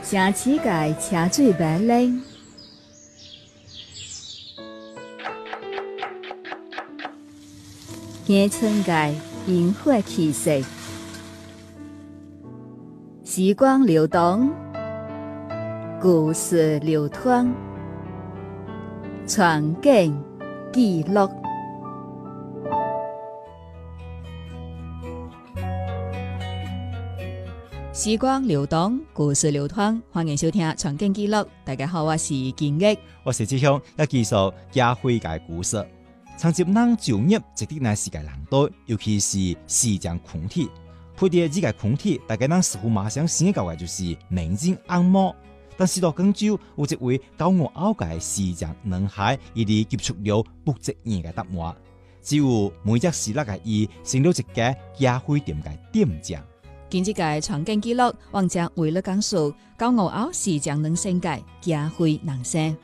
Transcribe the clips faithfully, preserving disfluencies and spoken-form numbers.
城市界车水马龙，乡村界烟火气息，时光流动，故事流淌，传景记录。时光流动，故事流淌，欢迎收听《传景记录》。大家好，我是金玉， 我是志雄，要继续家徽界故事。长接人就业值得咱世界人多，尤其是市井群体。配合这个群体，大家人似乎马上想到的就是民间按摩。但是到广州，有一位高我拗嘅市井男孩，伊哋接觸了不職業嘅答案。只有每隻市落嘅伊成了一家家徽店嘅店長。 今日嘅傳景記錄，王將為你講述高我拗市井人生嘅家徽人生。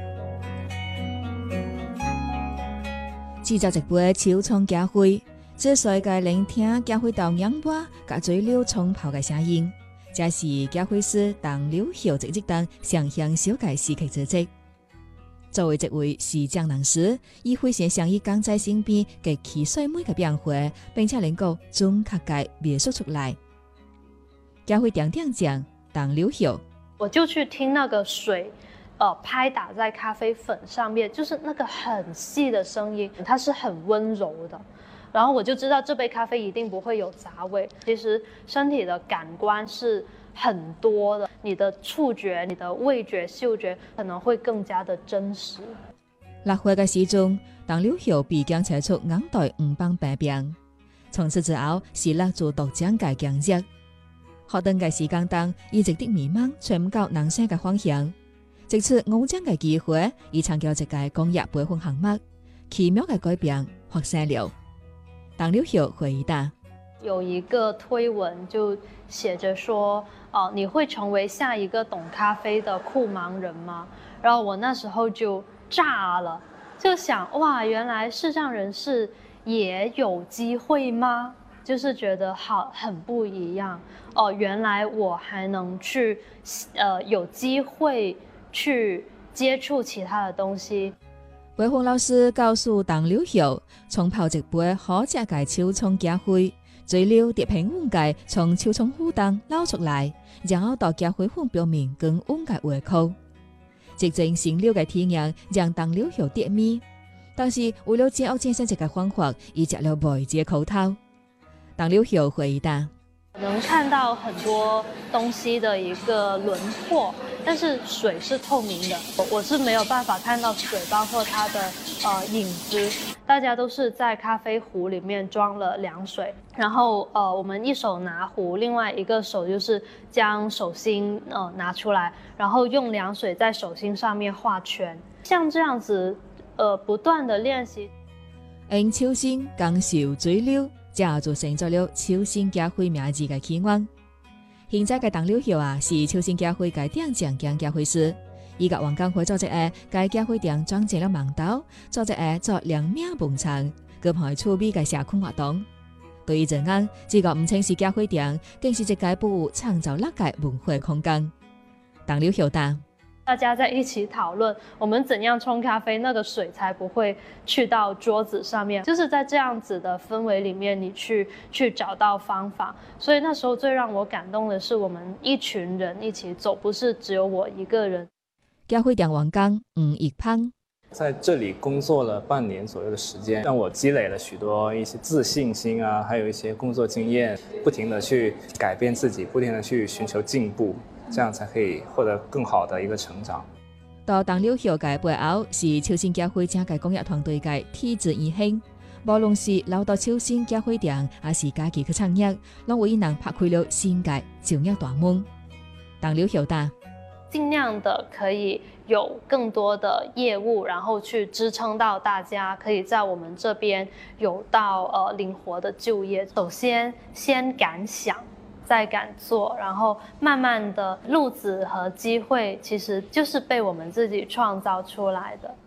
製作一杯手沖家徽，這世界聆聽家徽豆揚波甲水流沖泡嘅聲音。這是家徽師鄧柳曉直直等想向小界時期之職。作為一位市井人士，伊非常想以講在身邊嘅汽水妹嘅變化，並且能夠準確嘅描述出來。家徽店店長鄧柳曉， 我就去聽那個水，呃，拍打在咖啡粉上面，就是那個很細的聲音，它是很溫柔的。然後我就知道這杯咖啡一定不會有雜味。其實身體的感官是很多的，你的觸覺、你的味覺、嗅覺可能會更加的真實。 六歲嘅時鐘，鄧柳曉被強扯出眼袋五幫病病，從此之後是落做獨獎嘅強弱。學堂嘅時間當，一直的迷茫，找唔到人生嘅方向。直至偶獎嘅機會，伊參加一個工業培訓項目，奇妙嘅改變發生了。鄧柳曉回答： 有一個推文就寫着說，哦、呃，你會成為下一個懂咖啡的酷盲人嗎？然後我那時候就炸了，就想哇，原來視障人士也有機會嗎？就是覺得好很不一樣哦、呃，原來我還能去，呃，有機會去接觸其他的東西。 培訓老師告訴鄧柳曉，沖泡一杯好食嘅手沖家徽，最料疊平溫計從手沖壺當撈出來，然後到家徽粉表面跟溫嘅回扣。即正新料嘅體驗讓鄧柳曉跌迷，但是為了掌握健身這個方法，伊食了袂幾口頭。鄧柳曉回答： 能看到很多東西的一個輪廓，但是水是透明的，我是沒有辦法看到水，包括它的呃影子。大家都是在咖啡壺裡面裝了涼水，然後呃我們一手拿壺，另外一個手就是將手心呃拿出來，然後用涼水在手心上面畫圈，像這樣子呃不斷的練習。 用手心感受水流，這就成咗了手心家徽名字嘅起源。現在嘅鄧柳曉啊，是手心家徽嘅店長兼家徽師。伊甲王江會做一個該家徽店裝進了盲道，做一個做兩面門窗，佢派趣味嘅社區活動。對於這樣，這個唔稱是家徽店，更是一個不創造力嘅文化空間。鄧柳曉答： 大家在一起討論，我們怎樣沖咖啡，那個水才不會去到桌子上面。就是在這樣子的氛圍裡面，你去去找到方法。所以那時候最讓我感動的是，我們一群人一起走，不是只有我一個人。 家徽店王剛吳亦芳， 在這裡工作了半年左右的時間，讓我積累了許多一些自信心啊，還有一些工作經驗，不停地去改變自己，不停地去尋求進步。這樣才可以獲得更好的一個成長。 到鄧柳曉嘅背後是手心家徽正嘅工業團隊嘅體制異興，無論是留到手心家徽店，還是家己去創業，攏為人拍開了新嘅就業大門。鄧柳曉答： 盡量的可以有更多的業務，然後去支撐到大家可以在我們這邊有到呃靈活的就業。首先先敢想，再敢做，然後慢慢的路子和機會其實就是被我們自己創造出來的。